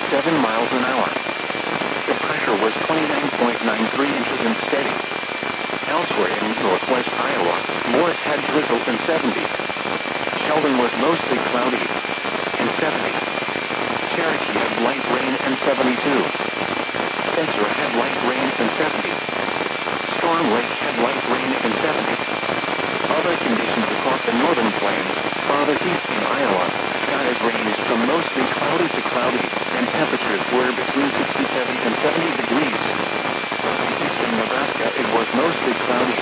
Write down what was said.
miles an hour. The pressure was 29.93 inches and steady. Elsewhere in northwest Iowa, Morris had drizzle and 70. Sheldon was mostly cloudy and 70. Cherokee had light rain and 72. Spencer had light rain and 70. Storm Lake had light rain and 70. Other conditions across the northern plains, farthest east in Iowa, skies ranged from mostly cloudy to cloudy, and temperatures were between 67 and 70 degrees. In eastern Nebraska, it was mostly cloudy